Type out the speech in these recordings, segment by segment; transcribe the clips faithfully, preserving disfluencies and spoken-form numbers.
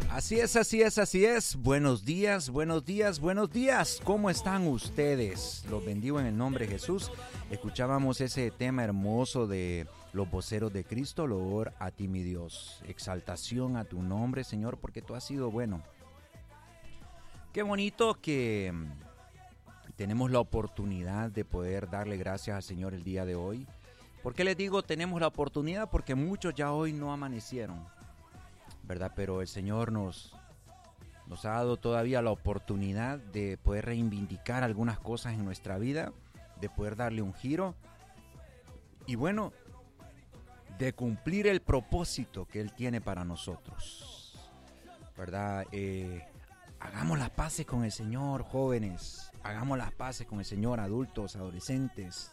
Así es, así es, así es. Buenos días, buenos días, buenos días. ¿Cómo están ustedes? Los bendigo en el nombre de Jesús. Escuchábamos ese tema hermoso de los voceros de Cristo, loor a ti, mi Dios. Exaltación a tu nombre, Señor, porque tú has sido bueno. Qué bonito que tenemos la oportunidad de poder darle gracias al Señor el día de hoy. ¿Por qué les digo tenemos la oportunidad? Porque muchos ya hoy no amanecieron, ¿verdad? Pero el Señor nos, nos ha dado todavía la oportunidad de poder reivindicar algunas cosas en nuestra vida, de poder darle un giro y bueno, de cumplir el propósito que Él tiene para nosotros, ¿verdad? Eh, hagamos las paces con el Señor, jóvenes, hagamos las paces con el Señor, adultos, adolescentes,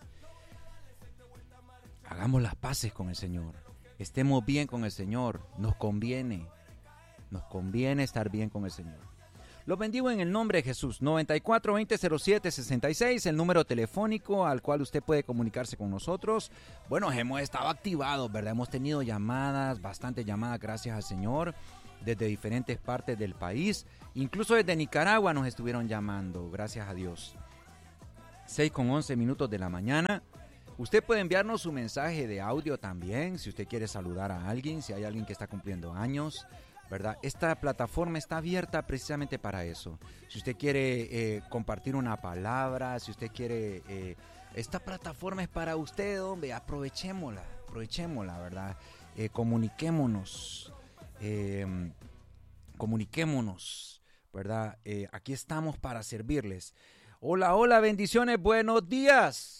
hagamos las paces con el Señor. Estemos bien con el Señor, nos conviene, nos conviene estar bien con el Señor. Los bendigo en el nombre de Jesús. noventa y cuatro, veinte, cero siete, sesenta y seis, el número telefónico al cual usted puede comunicarse con nosotros. Bueno, hemos estado activados, ¿verdad? Hemos tenido llamadas, bastantes llamadas, gracias al Señor, desde diferentes partes del país. Incluso desde Nicaragua nos estuvieron llamando, gracias a Dios. seis con once minutos de la mañana. Usted puede enviarnos su mensaje de audio también, si usted quiere saludar a alguien, si hay alguien que está cumpliendo años, ¿verdad? Esta plataforma está abierta precisamente para eso. Si usted quiere eh, compartir una palabra, si usted quiere... Eh, esta plataforma es para usted, hombre, aprovechémosla, aprovechémosla, ¿verdad? Eh, comuniquémonos, eh, comuniquémonos, ¿verdad? Eh, aquí estamos para servirles. Hola, hola, bendiciones, buenos días.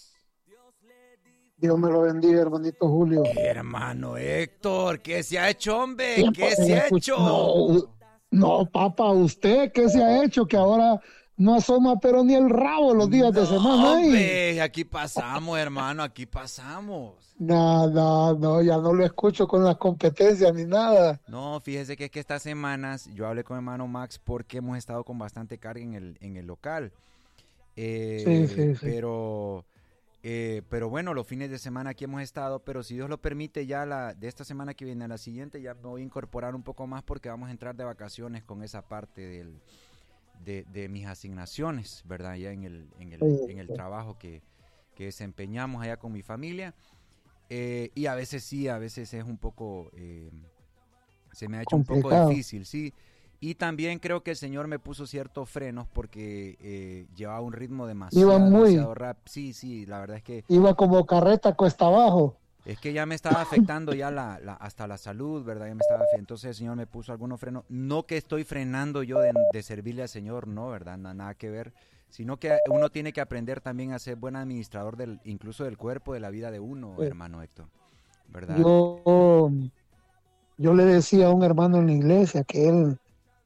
Dios me lo bendiga, hermanito Julio. Hermano Héctor, ¿qué se ha hecho, hombre? ¿Qué se ha hecho? No, no, papá, ¿usted qué se ha hecho? Que ahora no asoma pero ni el rabo los días no, de semana. Hombre, aquí pasamos, hermano, aquí pasamos. No, no, no, ya no lo escucho con las competencias ni nada. No, fíjese que es que estas semanas yo hablé con hermano Max porque hemos estado con bastante carga en el, en el local. Eh, sí, sí, sí. Pero... Eh, pero bueno, los fines de semana aquí hemos estado, pero si Dios lo permite, ya la, de esta semana que viene a la siguiente ya me voy a incorporar un poco más porque vamos a entrar de vacaciones con esa parte del, de, de mis asignaciones, ¿verdad? Ya en el, en el, sí, en el sí. trabajo que, que desempeñamos allá con mi familia. Eh, y a veces sí, a veces es un poco, eh, se me ha hecho complicado. Un poco difícil, sí. Y también creo que el Señor me puso ciertos frenos porque eh, llevaba un ritmo demasiado, Iba muy, demasiado rápido. Sí, sí, la verdad es que... Iba como carreta cuesta abajo. Es que ya me estaba afectando ya la, la, hasta la salud, ¿verdad? Ya me estaba afectando. Entonces el Señor me puso algunos frenos. No que estoy frenando yo de, de servirle al Señor, no, ¿verdad? Nada, nada que ver. Sino que uno tiene que aprender también a ser buen administrador del, incluso del cuerpo, de la vida de uno, sí. Hermano Héctor, ¿verdad? Yo, yo le decía a un hermano en la iglesia que él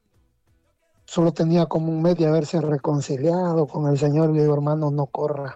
solo tenía como un mes de haberse reconciliado con el Señor. Le digo, hermano, no corra,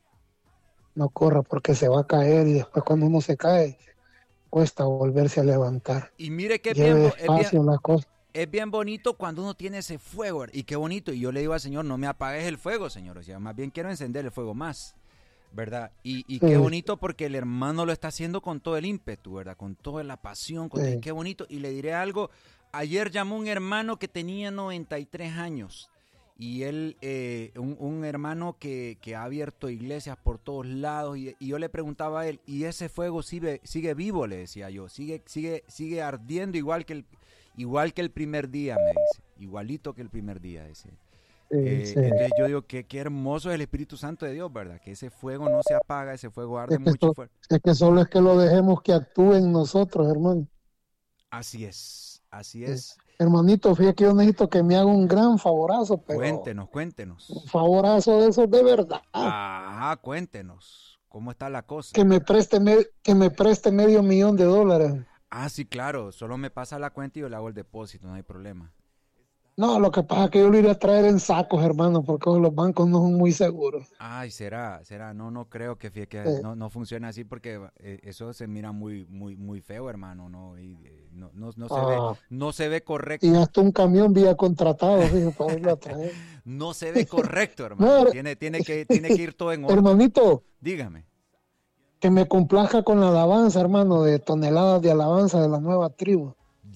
no corra porque se va a caer y después cuando uno se cae, cuesta volverse a levantar. Y mire que Lleve bien, despacio es, bien, las cosas. Es bien bonito cuando uno tiene ese fuego, y qué bonito. Y yo le digo al Señor, no me apagues el fuego, Señor, o sea, más bien quiero encender el fuego más, ¿verdad? Y, y sí. Qué bonito porque el hermano lo está haciendo con todo el ímpetu, ¿verdad? Con toda la pasión, con sí. todo, qué bonito. Y le diré algo. Ayer llamó un hermano que tenía noventa y tres años y él, eh, un, un hermano que, que ha abierto iglesias por todos lados y, y yo le preguntaba a él, ¿y ese fuego sigue, sigue vivo? Le decía yo, sigue, sigue, sigue ardiendo igual que, el, igual que el primer día, me dice, igualito que el primer día, dice. Sí, eh, sí. Entonces yo digo, que qué hermoso es el Espíritu Santo de Dios, ¿verdad? Que ese fuego no se apaga, ese fuego arde es que mucho. So, es que solo es que lo dejemos que actúe en nosotros, hermano. Así es. Así es. Sí. Hermanito, fíjate que yo necesito que me haga un gran favorazo, pero... Cuéntenos, cuéntenos. Un favorazo de esos de verdad. Ajá, cuéntenos. ¿Cómo está la cosa? Que me preste, me, que me preste medio millón de dólares. Ah, sí, claro. Solo me pasa la cuenta y yo le hago el depósito, no hay problema. No, lo que pasa es que yo lo iré a traer en sacos, hermano, porque los bancos no son muy seguros. Ay, será, será. No, no creo que, que sí. no, no funcione así porque eh, eso se mira muy, muy, muy feo, hermano. No, y, eh, no, no, no se ah. ve, no se ve correcto. Y hasta un camión vía contratado, fijo, para irlo a traer. No se ve correcto, hermano. No, tiene, tiene que, tiene que ir todo en orden. Hermanito, dígame. Que me complazca con la alabanza, hermano, de toneladas de alabanza de la nueva tribu.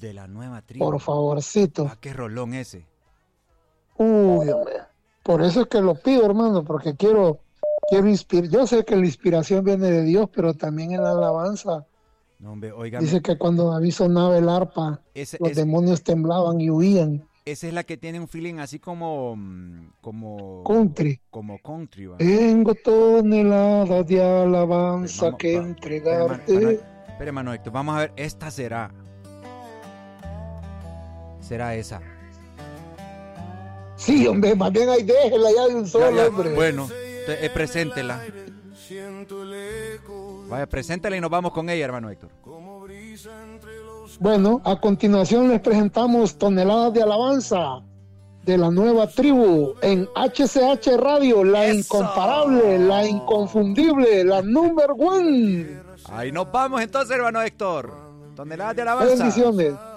De la nueva tribu. Por favorcito. Ah, qué rolón ese. Uy, hombre. Por eso es que lo pido, hermano, porque quiero, quiero inspirar. Yo sé que la inspiración viene de Dios, pero también en la alabanza. No, hombre, óigame. Dice que cuando David sonaba el arpa, ese, los ese, demonios temblaban y huían. Esa es la que tiene un feeling así como... como Country. Como country, ¿va? Tengo toneladas de alabanza vamos, que va, entregarte. Espera, hermano, hermano Héctor, vamos a ver, esta será. Será esa. Sí, hombre, más bien ahí déjela ya de un solo, ya, ya. hombre. Bueno, te, eh, preséntela. Vaya, preséntela y nos vamos con ella, hermano Héctor. Bueno, a continuación les presentamos Toneladas de Alabanza de la nueva tribu en H C H Radio, la ¡Eso! Incomparable, la inconfundible, la number one. Ahí nos vamos entonces, hermano Héctor. Toneladas de Alabanza. Bendiciones.